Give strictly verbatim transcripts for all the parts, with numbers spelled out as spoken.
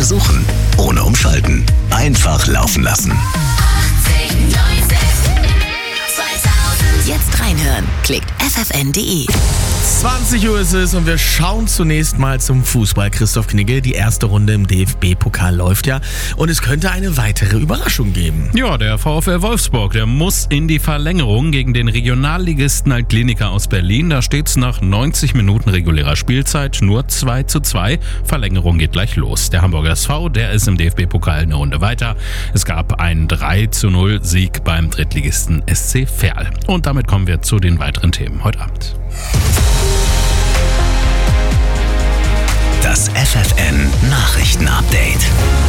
Ohne Suchen, ohne Umschalten. Einfach laufen lassen. Jetzt reinhören. Klickt f f n punkt d e. zwanzig Uhr ist es und wir schauen zunächst mal zum Fußball. Christoph Knigge, die erste Runde im D F B-Pokal läuft ja und es könnte eine weitere Überraschung geben. Ja, der VfL Wolfsburg, der muss in die Verlängerung gegen den Regionalligisten Altkliniker aus Berlin. Da steht's nach neunzig Minuten regulärer Spielzeit nur zwei zu zwei. Verlängerung geht gleich los. Der Hamburger S V, der ist im D F B-Pokal eine Runde weiter. Es gab einen drei zu null Sieg beim Drittligisten S C Verl. Und damit kommen wir zu den weiteren Themen heute Abend. Das F F N Nachrichten-Update.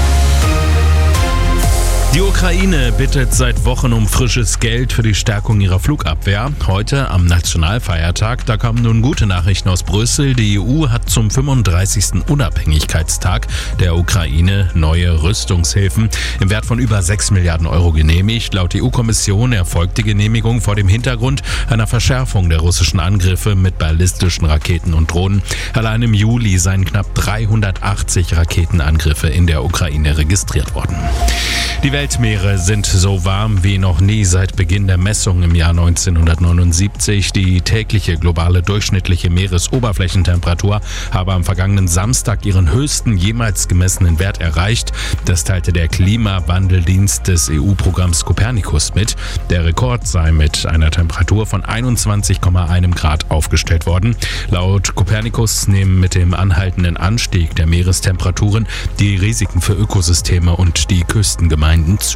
Die Ukraine bittet seit Wochen um frisches Geld für die Stärkung ihrer Flugabwehr. Heute am Nationalfeiertag, da kamen nun gute Nachrichten aus Brüssel. Die E U hat zum fünfunddreißigsten Unabhängigkeitstag der Ukraine neue Rüstungshilfen im Wert von über sechs Milliarden Euro genehmigt. Laut E U-Kommission erfolgt die Genehmigung vor dem Hintergrund einer Verschärfung der russischen Angriffe mit ballistischen Raketen und Drohnen. Allein im Juli seien knapp dreihundertachtzig Raketenangriffe in der Ukraine registriert worden. Die Weltmeere sind so warm wie noch nie seit Beginn der Messung im Jahr neunzehnhundertneunundsiebzig. Die tägliche globale durchschnittliche Meeresoberflächentemperatur habe am vergangenen Samstag ihren höchsten jemals gemessenen Wert erreicht. Das teilte der Klimawandeldienst des E U-Programms Copernicus mit. Der Rekord sei mit einer Temperatur von einundzwanzig Komma eins Grad aufgestellt worden. Laut Copernicus nehmen mit dem anhaltenden Anstieg der Meerestemperaturen die Risiken für Ökosysteme und die Küstengemeinden zu.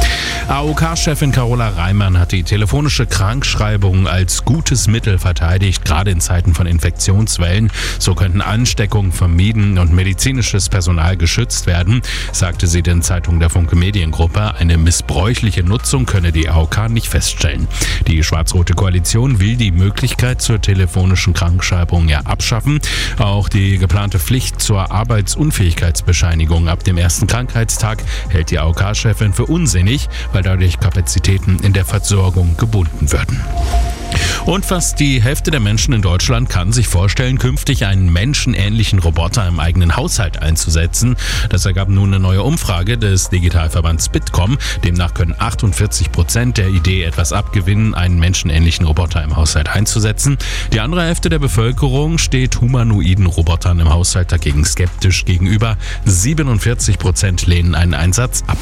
A O K-Chefin Carola Reimann hat die telefonische Krankschreibung als gutes Mittel verteidigt, gerade in Zeiten von Infektionswellen. So könnten Ansteckungen vermieden und medizinisches Personal geschützt werden, sagte sie den Zeitungen der Funke Mediengruppe. Eine missbräuchliche Nutzung könne die A O K nicht feststellen. Die schwarz-rote Koalition will die Möglichkeit zur telefonischen Krankschreibung ja abschaffen. Auch die geplante Pflicht zur Arbeitsunfähigkeitsbescheinigung ab dem ersten Krankheitstag hält die A O K-Chefin für unsinnig, weil dadurch Kapazitäten in der Versorgung gebunden würden. Und fast die Hälfte der Menschen in Deutschland kann sich vorstellen, künftig einen menschenähnlichen Roboter im eigenen Haushalt einzusetzen. Das ergab nun eine neue Umfrage des Digitalverbands Bitkom. Demnach können achtundvierzig Prozent der Idee etwas abgewinnen, einen menschenähnlichen Roboter im Haushalt einzusetzen. Die andere Hälfte der Bevölkerung steht humanoiden Robotern im Haushalt dagegen skeptisch gegenüber. siebenundvierzig Prozent lehnen einen Einsatz ab.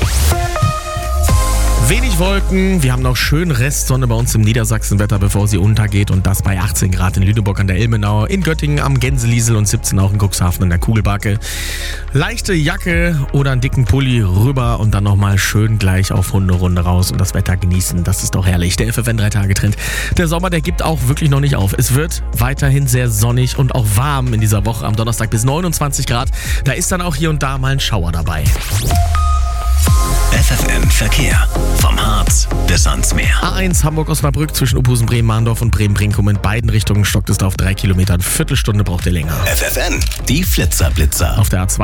Wenig Wolken, wir haben noch schön Restsonne bei uns im Niedersachsenwetter, bevor sie untergeht und das bei achtzehn Grad in Lüneburg an der Ilmenau, in Göttingen am Gänseliesel und siebzehn auch in Cuxhaven an der Kugelbacke. Leichte Jacke oder einen dicken Pulli rüber und dann nochmal schön gleich auf Hunderunde raus und das Wetter genießen, das ist doch herrlich. Der F F N drei Tage Trend. Der Sommer, der gibt auch wirklich noch nicht auf. Es wird weiterhin sehr sonnig und auch warm in dieser Woche, am Donnerstag bis neunundzwanzig Grad. Da ist dann auch hier und da mal ein Schauer dabei. F F N Verkehr. Vom Harz bis ans Meer. A eins Hamburg-Osnabrück zwischen Uphusen, Bremen-Mahndorf und Bremen-Brinkum in beiden Richtungen stockt es auf drei Kilometern. Viertelstunde braucht ihr länger. F F N, die Flitzer-Blitzer. Auf der A zwei